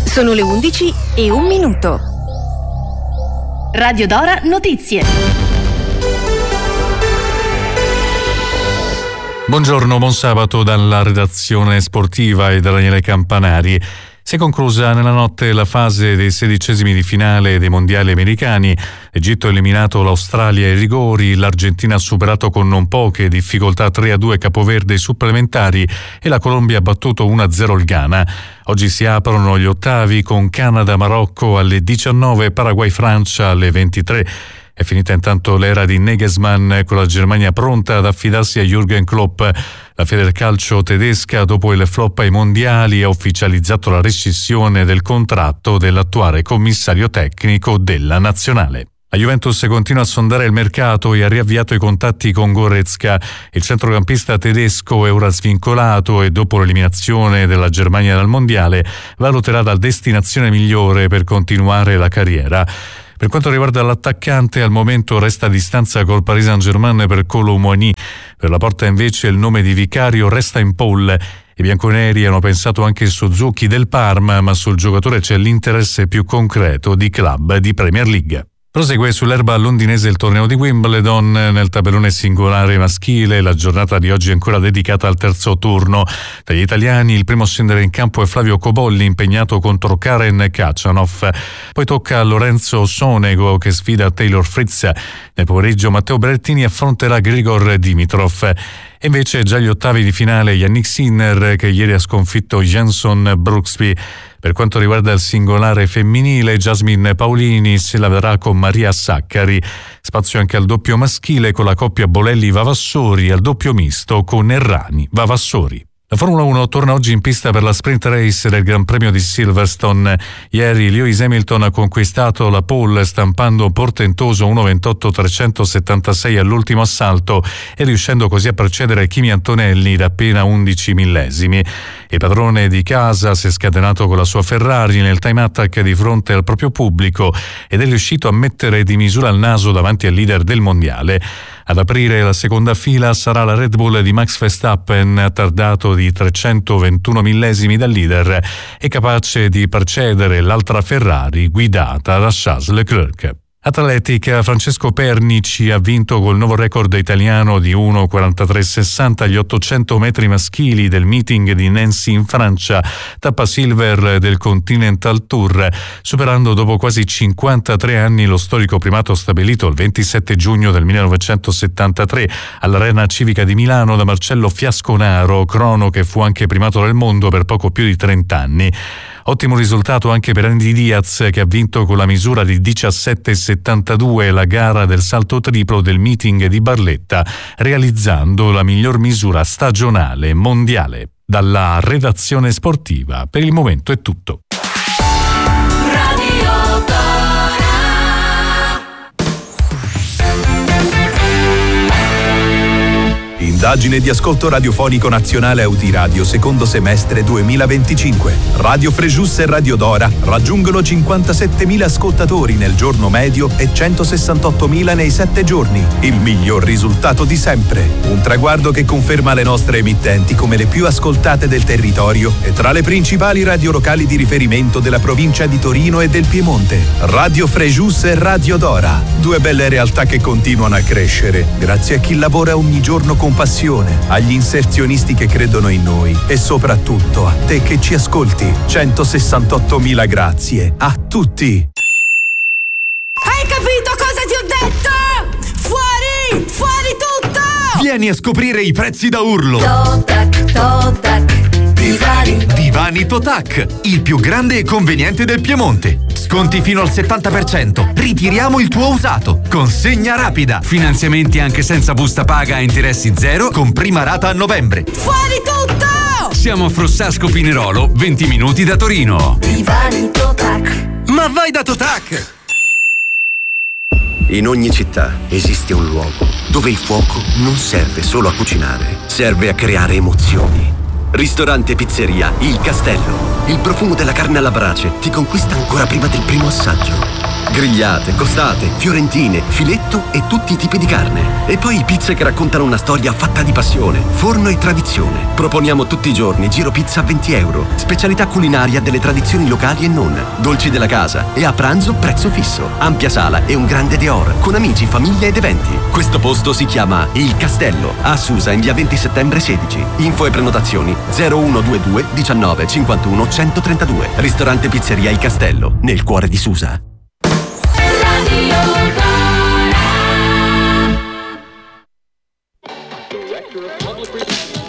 Sono le 11:01. Radio Dora Notizie. Buongiorno, buon sabato dalla redazione sportiva e da Daniele Campanari. Si è conclusa nella notte la fase dei 16esimi di finale dei mondiali americani. L'Egitto ha eliminato l'Australia ai rigori, l'Argentina ha superato con non poche difficoltà 3-2 Capoverde ai supplementari e la Colombia ha battuto 1-0 il Ghana. Oggi si aprono gli ottavi con Canada-Marocco alle 19, Paraguay-Francia alle 23. È finita intanto l'era di Nagelsmann con la Germania pronta ad affidarsi a Jürgen Klopp. La Federcalcio tedesca, dopo il flop ai mondiali, ha ufficializzato la rescissione del contratto dell'attuale commissario tecnico della nazionale. La Juventus continua a sondare il mercato e ha riavviato i contatti con Goretzka. Il centrocampista tedesco è ora svincolato e dopo l'eliminazione della Germania dal mondiale valuterà la destinazione migliore per continuare la carriera. Per quanto riguarda l'attaccante, al momento resta a distanza col Paris Saint-Germain per Kolo Muani. Per la porta invece il nome di Vicario resta in pole. I bianconeri hanno pensato anche su Zucchi del Parma, ma sul giocatore c'è l'interesse più concreto di club di Premier League. Prosegue sull'erba londinese il torneo di Wimbledon. Nel tabellone singolare maschile la giornata di oggi è ancora dedicata al terzo turno. Dagli italiani il primo a scendere in campo è Flavio Cobolli, impegnato contro Karen Khachanov. Poi tocca a Lorenzo Sonego che sfida Taylor Fritz. Nel pomeriggio Matteo Berrettini affronterà Grigor Dimitrov. E invece già gli ottavi di finale Yannick Sinner che ieri ha sconfitto Jenson Brooksby. Per quanto riguarda il singolare femminile, Jasmine Paolini se la vedrà con Maria Saccari. Spazio anche al doppio maschile con la coppia Bolelli-Vavassori e al doppio misto con Errani-Vavassori. La Formula 1 torna oggi in pista per la sprint race del Gran Premio di Silverstone. Ieri Lewis Hamilton ha conquistato la pole stampando un portentoso 1:28.376 all'ultimo assalto e riuscendo così a precedere Kimi Antonelli da appena 11 millesimi. Il padrone di casa si è scatenato con la sua Ferrari nel time attack di fronte al proprio pubblico ed è riuscito a mettere di misura il naso davanti al leader del mondiale. Ad aprire la seconda fila sarà la Red Bull di Max Verstappen, attardato di 321 millesimi dal leader e capace di precedere l'altra Ferrari guidata da Charles Leclerc. Atletica, Francesco Pernici ha vinto col nuovo record italiano di 1:43.60 agli 800 metri maschili del meeting di Nancy in Francia, tappa silver del Continental Tour, superando dopo quasi 53 anni lo storico primato stabilito il 27 giugno del 1973 all'Arena Civica di Milano da Marcello Fiasconaro, crono che fu anche primato del mondo per poco più di 30 anni. Ottimo risultato anche per Andy Diaz che ha vinto con la misura di 17,72 la gara del salto triplo del meeting di Barletta, realizzando la miglior misura stagionale mondiale. Dalla redazione sportiva per il momento è tutto. Indagine di ascolto radiofonico nazionale Audiradio secondo semestre 2025. Radio Frejus e Radio Dora raggiungono 57.000 ascoltatori nel giorno medio e 168.000 nei 7 giorni. Il miglior risultato di sempre. Un traguardo che conferma le nostre emittenti come le più ascoltate del territorio e tra le principali radio locali di riferimento della provincia di Torino e del Piemonte. Radio Frejus e Radio Dora. Due belle realtà che continuano a crescere grazie a chi lavora ogni giorno con passione, agli inserzionisti che credono in noi e soprattutto a te che ci ascolti. 168.000 grazie a tutti. Hai capito cosa ti ho detto? Fuori! Fuori tutto! Vieni a scoprire i prezzi da urlo. Totac, Divani Totac, il più grande e conveniente del Piemonte. Sconti fino al 70%. Ritiriamo il tuo usato. Consegna rapida. Finanziamenti anche senza busta paga a interessi zero con prima rata a novembre. Fuori tutto! Siamo a Frossasco Pinerolo, 20 minuti da Torino. Divani Totac. Ma vai da Totac! In ogni città esiste un luogo dove il fuoco non serve solo a cucinare, serve a creare emozioni. Ristorante e pizzeria Il Castello. Il profumo della carne alla brace ti conquista ancora prima del primo assaggio. Grigliate, costate, fiorentine, filetto e tutti i tipi di carne. E poi pizze che raccontano una storia fatta di passione, forno e tradizione. Proponiamo tutti i giorni Giro Pizza a €20. Specialità culinaria delle tradizioni locali e non. Dolci della casa. E a pranzo prezzo fisso. Ampia sala e un grande dehors. Con amici, famiglia ed eventi. Questo posto si chiama Il Castello. A Susa in via 20 settembre 16. Info e prenotazioni 0122 19 51 132. Ristorante Pizzeria Il Castello, nel cuore di Susa.